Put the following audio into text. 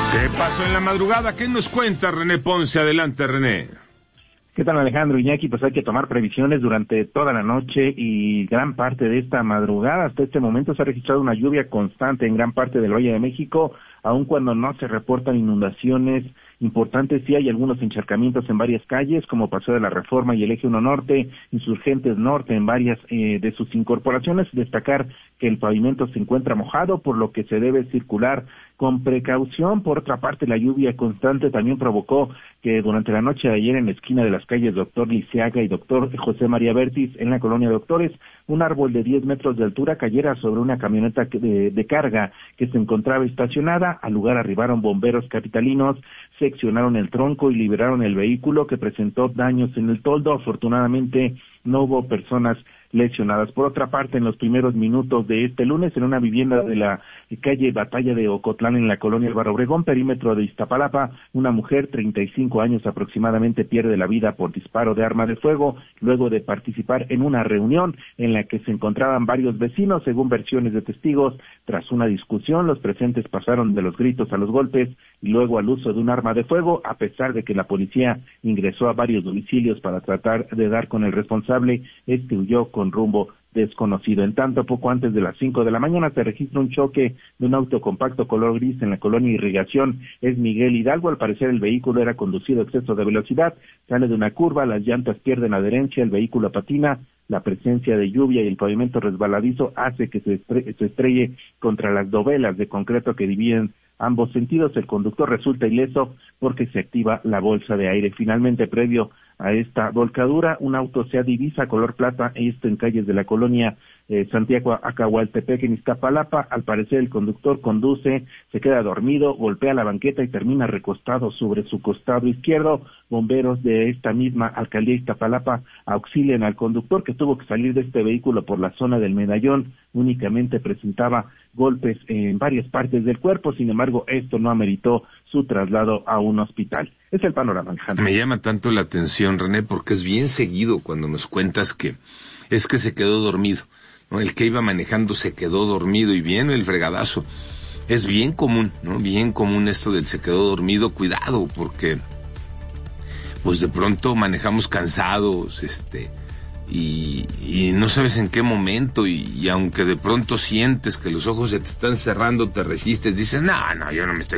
¿Qué pasó en la madrugada? ¿Qué nos cuenta René Ponce? Adelante, René. ¿Qué tal, Alejandro? Iñaki, pues hay que tomar previsiones durante toda la noche y gran parte de esta madrugada. Hasta este momento se ha registrado una lluvia constante en gran parte del Valle de México, aun cuando no se reportan inundaciones importantes. Sí hay algunos encharcamientos en varias calles, como Paseo de la Reforma y el Eje 1 Norte, Insurgentes Norte, en varias de sus incorporaciones. Destacar que el pavimento se encuentra mojado, por lo que se debe circular con precaución. Por otra parte, la lluvia constante también provocó que durante la noche de ayer, en la esquina de las calles Doctor Lisiaga y Doctor José María Vértiz, en la colonia Doctores, un árbol de 10 metros de altura cayera sobre una camioneta de carga que se encontraba estacionada. Al lugar arribaron bomberos capitalinos, seccionaron el tronco y liberaron el vehículo, que presentó daños en el toldo. Afortunadamente no hubo personas lesionadas. Por otra parte, en los primeros minutos de este lunes, en una vivienda de la calle Batalla de Ocotlán, en la colonia Álvaro Obregón, perímetro de Iztapalapa, una mujer, 35 años aproximadamente, pierde la vida por disparo de arma de fuego, luego de participar en una reunión en la que se encontraban varios vecinos. Según versiones de testigos, tras una discusión, los presentes pasaron de los gritos a los golpes y luego al uso de un arma de fuego. A pesar de que la policía ingresó a varios domicilios para tratar de dar con el responsable, este huyó con rumbo desconocido. En tanto, poco antes de las 5 de la mañana se registra un choque de un auto compacto color gris en la colonia Irrigación, es Miguel Hidalgo. Al parecer el vehículo era conducido a exceso de velocidad, sale de una curva, las llantas pierden adherencia, el vehículo patina. La presencia de lluvia y el pavimento resbaladizo hace que se estrelle contra las dovelas de concreto que dividen ambos sentidos. El conductor resulta ileso porque se activa la bolsa de aire. Finalmente, previo a esta volcadura, un auto Seat Ibiza color plata, esto en calles de la colonia Santiago Acahualtepec, en Iztapalapa. Al parecer el conductor conduce, se queda dormido, golpea la banqueta y termina recostado sobre su costado izquierdo. Bomberos de esta misma alcaldía Iztapalapa auxilian al conductor, que tuvo que salir de este vehículo por la zona del Medallón. Únicamente presentaba golpes en varias partes del cuerpo, sin embargo esto no ameritó su traslado a un hospital. Es el panorama, Alejandro. Me llama tanto la atención, René, porque es bien seguido cuando nos cuentas que es que se quedó dormido, ¿no? El que iba manejando se quedó dormido y viene el fregadazo. Es bien común, ¿no? Bien común esto del se quedó dormido. Cuidado, porque pues de pronto manejamos cansados, y no sabes en qué momento, y aunque de pronto sientes que los ojos se te están cerrando, te resistes, dices, no, yo no me estoy